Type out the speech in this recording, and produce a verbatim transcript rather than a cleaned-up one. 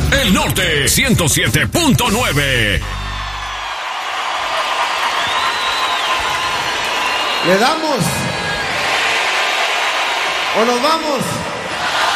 El Norte ciento siete punto nueve. ¿Le damos? ¿O nos vamos?